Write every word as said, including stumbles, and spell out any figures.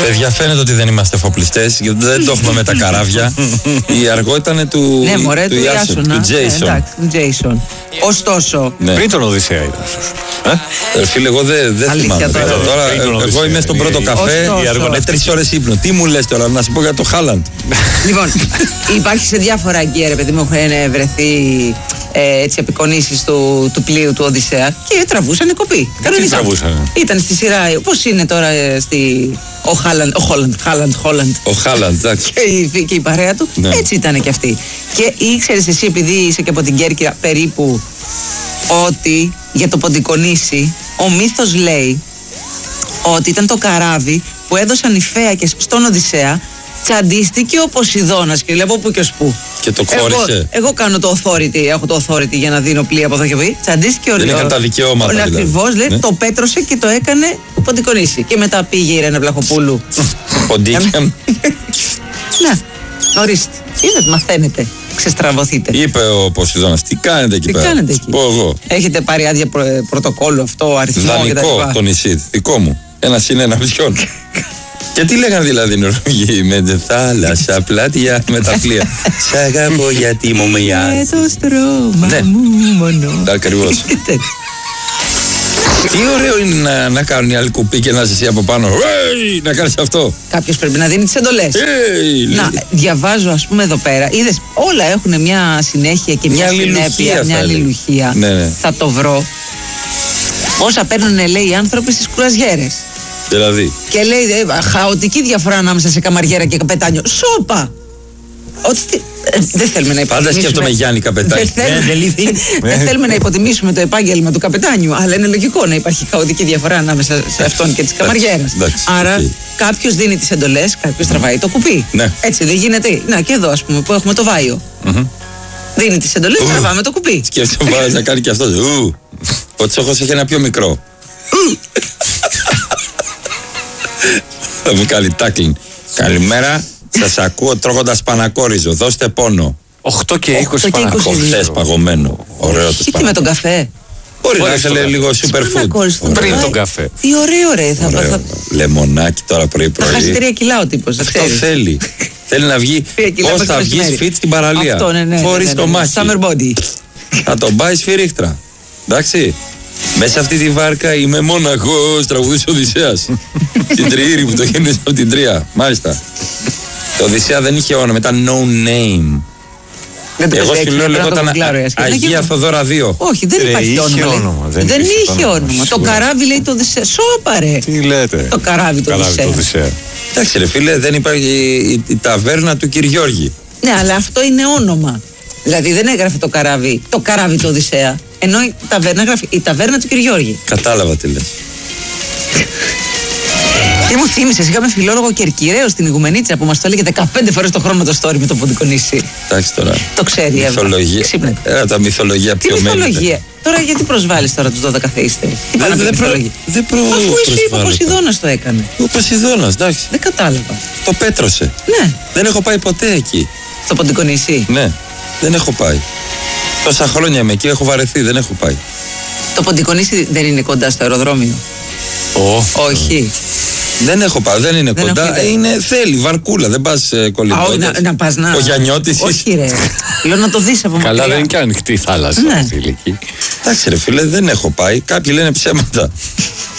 Παιδιά, φαίνεται ότι δεν είμαστε εφοπλιστές, γιατί δεν το έχουμε με τα καράβια. Η Αργό ήταν του, ναι, μωρέ, του, του Ιάσον, του Jason. Ναι, εντάξει, του Jason. Ωστόσο. Ναι. Πριν τον Οδυσσέα ήταν. Ε? Ε, φίλε, εγώ δεν δε θυμάμαι. Τώρα, τώρα, τώρα ε, εγώ είμαι στον πρώτο καφέ, η Αργό είναι τρεις ώρες ύπνο. Τι μου λες τώρα, να σου πω για το Χάλαντ. Λοιπόν, υπάρχει σε διάφορα αγκία, ρε παιδί μου, έχουν βρεθεί ε, έτσι απεικονίσεις του, του πλοίου του Οδυσσέα και τραβούσαν κοπή. Τι τραβούσαν? Ήταν στη σειρά, πώς είναι τώρα ε, στη... Ο Χάλαντ, ο Χόλαντ, Χάλαντ, Χόλαντ. Ο Χάλαντ, εντάξει. Και η, και η παρέα του, ναι. Έτσι ήταν και αυτή. Και ήξερες εσύ, επειδή είσαι και από την Κέρκυρα, περίπου ότι για το Ποντικονήσι ο μύθος λέει ότι ήταν το καράβι που έδωσαν οι Φέακες στον Οδυσσέα, τσαντίστηκε ο Ποσειδώνας και λέω από πού και ως πού. Και το χώρισε. Εγώ, εγώ κάνω το authority, έχω το authority για να δίνω πλοία από εδώ και από εκεί. Τσαντίστηκε ο Δεν είχαν τα δικαιώματα. Δηλαδή. Ακριβώς, λέει, ναι. Το πέτρωσε και το έκανε Ποντικονήσι. Και μετά πήγε η Ρένα Βλαχοπούλου. Ποντίκια. Ναι, ορίστε. Είδατε, μαθαίνετε. Ξεστραβωθείτε. Είπε ο Ποσειδώνας, τι κάνετε εκεί τι πέρα. Κάνετε εκεί. Πω εγώ. Έχετε πάρει άδεια προ, πρωτοκόλλο αυτό, αριθμό κτλ. Δανεικό το νησί, δικό μου. Ένα είναι ένα ποιον. Και τι λέγανε δηλαδή οι Νορβηγοί με τη θάλασσα, πλάτια με τα πλοία. Σ' αγαπώ γιατί μου μοιάζει. Με το στρώμα μου μόνο. Ακριβώς. Τι ωραίο είναι να, να κάνουν οι άλλοι κουπί και να είσαι εσύ από πάνω. Hey, να κάνεις αυτό. Κάποιος πρέπει να δίνει τις εντολές. Hey, να, διαβάζω ας πούμε εδώ πέρα. Είδες, όλα έχουν μια συνέχεια και μια, μια συνέπεια, μια αλληλουχία. Ναι, ναι. Θα το βρω. Όσα παίρνουν, λέει, οι άνθρωποι στις κουραζιέρες. Δηλαδή. Και λέει, ε, χαοτική διαφορά ανάμεσα σε καμαριέρα και καπετάνιο. Σόπα! Ότι, ε, δεν θέλουμε να υποτιμήσουμε. Πάντα σκέφτομαι Γιάννη καπετάνιο. Δεν θέλουμε, δεν θέλουμε να υποτιμήσουμε το επάγγελμα του καπετάνιου, αλλά είναι λογικό να υπάρχει χαοτική διαφορά ανάμεσα σε αυτόν και τη καμαριέρα. Άρα okay. κάποιος δίνει τις εντολές, κάποιος τραβάει το κουπί. Ναι. Έτσι δεν γίνεται. Να και εδώ, ας πούμε, που έχουμε το Βάιο. Mm-hmm. Δίνει τις εντολές, uh. τραβάμε το κουπί. Σκέφτομαι να κάνει και αυτό. Ο Τσόχος έχει ένα πιο μικρό. Θα μου κάνει τάκλιν. Καλημέρα. Σας ακούω τρώγοντας πανακόριζο. Δώστε πόνο. οκτώ και είκοσι πανακόριζο. Χθες παγωμένο. Ωραίο το σπανακόριζο. Και με τον καφέ. Μπορεί να θέλει λίγο superfood. Πριν τον καφέ. Τι ωραίο ρε. Θα, ωραίο. Θα... Λεμονάκι τώρα πρωί-πρωί. Θα χάσει τρία κιλά ο τύπος. Αυτό θέλει. Θέλει να βγει. Πώς θα βγεις fit στην παραλία. Αυτό, ναι, ναι, χωρίς ναι, ναι, το μάχη. Summer body. Θα τον πάει σφυρίχτρα. Εντάξει. Μέσα αυτή τη βάρκα είμαι μόναχος, τραγουδής Οδυσσέας. Την τριήρη που το γέννησε από την Τρία. Μάλιστα. Το Οδυσσέα δεν είχε όνομα, ήταν no name. Εγώ σου λέω λεγόταν Αγία Θοδώρα δύο. Όχι, δεν υπάρχει όνομα. Δεν είχε όνομα. Το καράβι λέει το Οδυσσέα. Σώπα ρε. Τι λέτε. Το καράβι το Οδυσσέα. Εντάξει ρε φίλε, δεν υπάρχει η ταβέρνα του Κυριώργη. Ναι, αλλά αυτό είναι όνομα. Δηλαδή δεν έγραφε το καράβι, το καράβι του Οδυσσέα. Ενώ η ταβέρνα γράφει η ταβέρνα του Κυριώργη. Κατάλαβα τι λες. Τι μου θύμισες, είχαμε φιλόλογο Κερκυραίο στην Ιγουμενίτσα που μας το έλεγε δεκαπέντε φορές το χρόνο το story με το Ποντικονήσι. Εντάξει τώρα. Το ξέρει, μυθολογία. Ένα τα μυθολογία πιο μένετε. Τι μυθολογία. Τώρα γιατί προσβάλλεις τώρα τους δώδεκα θείστες. Τι πάνε δεν προ... δε προ... Αφού εσύ είπε ο Ποσειδώνας το έκανε. Ο Ποσειδώνας, εντάξει. Δεν κατάλαβα. Το πέτρωσε. Ναι. Δεν έχω πάει ποτέ εκεί. Στο Ποντικονήσι. Ναι. Δεν έχω πάει. Τόσα χρόνια είμαι εκεί, έχω βαρεθεί, δεν έχω πάει. Το Ποντικονήσι δεν είναι κοντά στο αεροδρόμιο. Oh. Όχι. Δεν έχω πάει, δεν είναι δεν κοντά. Είναι, θέλει βαρκούλα, δεν πας ε, κολυμπώντας. Να, να πας να. Ο Γιαννιώτης. Όχι ρε. Λέω να το δεις από μακριά. Καλά, δεν είναι και ανοιχτή θάλασσα. Ναι. Εντάξει ρε φίλε, δεν έχω πάει. Κάποιοι λένε ψέματα.